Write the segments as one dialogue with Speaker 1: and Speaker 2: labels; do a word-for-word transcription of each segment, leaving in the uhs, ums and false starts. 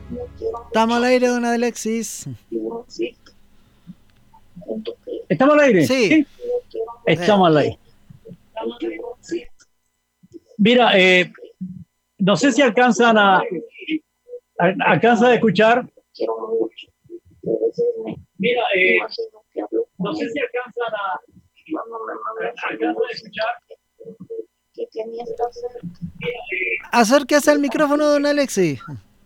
Speaker 1: Estamos al aire, don Alexis.
Speaker 2: ¿Estamos al aire?
Speaker 1: Sí.
Speaker 2: ¿Sí? Estamos al aire. Mira, eh, no sé si alcanzan a, a alcanzan a escuchar. Mira, eh, no sé si alcanzan a, alcanzan a escuchar.
Speaker 1: Acérquese al micrófono, don Alexis.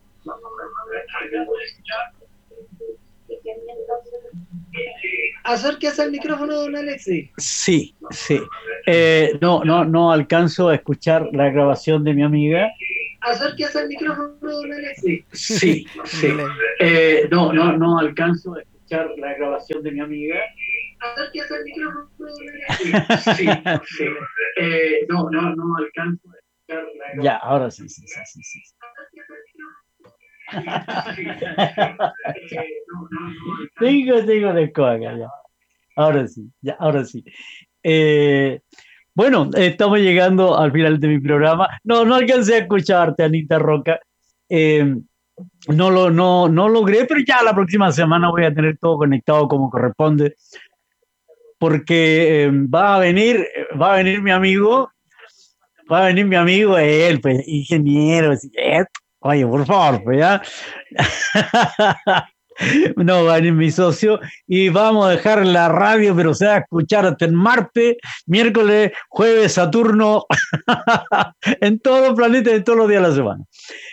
Speaker 1: Acérquese al micrófono, don Alexis.
Speaker 2: Sí, sí. Eh, no, no, no alcanzo a escuchar la grabación de mi amiga.
Speaker 1: Acérquese al micrófono, don Alexis.
Speaker 2: Sí, sí. Eh, no, no, no alcanzo a escuchar la grabación de mi amiga.
Speaker 1: Acérquese al micrófono, don Alexis.
Speaker 2: Sí, sí. Eh, no, no, no alcanzo a escuchar la grabación. Ya, ahora sí, sí, sí, sí, sí. Tengo, tengo de coaga, ya. Ahora sí, ya, ahora sí. Eh, bueno, estamos llegando al final de mi programa. No, no alcancé a escucharte, Anita Roca. Eh, no, lo, no, no logré, pero ya la próxima semana voy a tener todo conectado como corresponde. Porque eh, va a venir, va a venir mi amigo, va a venir mi amigo, él, pues, ingeniero, así, eh, oye, por favor, pues ya. No, va a venir mi socio y vamos a dejar la radio, pero se va a escuchar hasta el martes, miércoles, jueves, Saturno, en todos los planetas, en todos los días de la semana.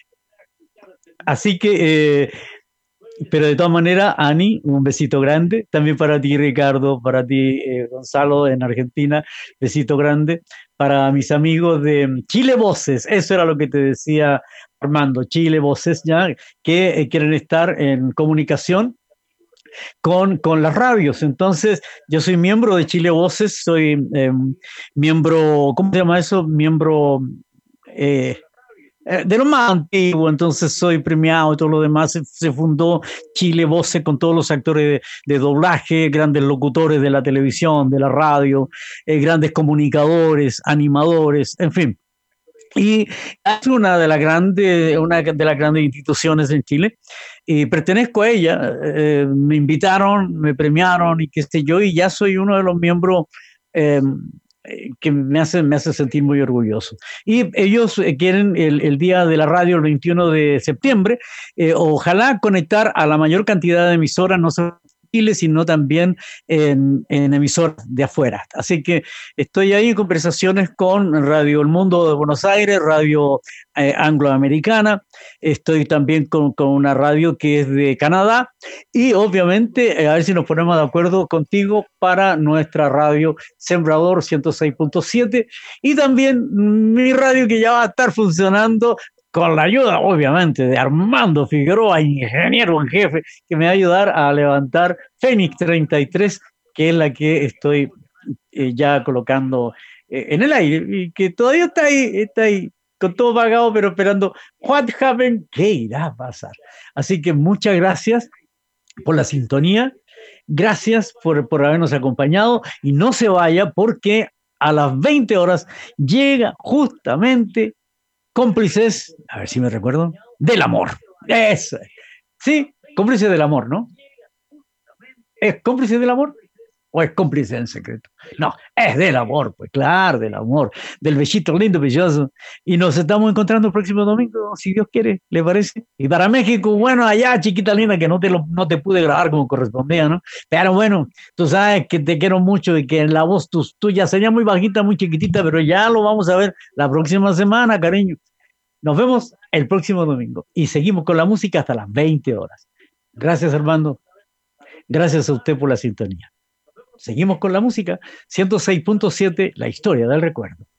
Speaker 2: Así que, eh, pero de todas maneras, Ani, un besito grande, también para ti, Ricardo, para ti, eh, Gonzalo, en Argentina, besito grande, para mis amigos de Chile Voces, eso era lo que te decía Armando, Chile Voces, ya, que eh, quieren estar en comunicación con, con las radios. Entonces, yo soy miembro de Chile Voces, soy eh, miembro, ¿cómo se llama eso? Miembro... Eh, de lo más antiguo, entonces soy premiado y todo lo demás. Se, se fundó Chile Voces con todos los actores de, de doblaje, grandes locutores de la televisión, de la radio, eh, grandes comunicadores, animadores, en fin. Y es una de las grandes, una de las grandes instituciones en Chile y pertenezco a ella. Eh, me invitaron, me premiaron y qué sé yo, y ya soy uno de los miembros eh, que me hace, me hace sentir muy orgulloso. Y ellos quieren el, el día de la radio, el veintiuno de septiembre, eh, ojalá conectar a la mayor cantidad de emisoras, no solo Chile, sino también en, en emisoras de afuera. Así que estoy ahí en conversaciones con Radio El Mundo de Buenos Aires, Radio eh, Angloamericana, estoy también con, con una radio que es de Canadá y obviamente eh, a ver si nos ponemos de acuerdo contigo para nuestra radio Sembrador ciento seis punto siete y también mi radio que ya va a estar funcionando con la ayuda, obviamente, de Armando Figueroa, ingeniero en jefe, que me va a ayudar a levantar Fénix treinta y tres, que es la que estoy eh, ya colocando eh, en el aire, y que todavía está ahí, está ahí, con todo pagado, pero esperando, what happened, ¿qué irá a pasar? Así que muchas gracias por la sintonía, gracias por, por habernos acompañado, y no se vaya porque a las veinte horas llega justamente Cómplices, a ver si me recuerdo, del amor. Eso. Sí, cómplices del amor, ¿no? ¿Es cómplice del amor? ¿O es cómplice en secreto? No, es del amor, pues claro, del amor, del besito lindo, precioso. Y nos estamos encontrando el próximo domingo, si Dios quiere, ¿le parece? Y para México, bueno, allá, chiquita linda, que no te, lo, no te pude grabar como correspondía, ¿no? Pero bueno, tú sabes que te quiero mucho y que la voz tu, tuya sería muy bajita, muy chiquitita, pero ya lo vamos a ver la próxima semana, cariño. Nos vemos el próximo domingo y seguimos con la música hasta las veinte horas. Gracias, Armando. Gracias a usted por la sintonía. Seguimos con la música. ciento seis punto siete, la historia del recuerdo.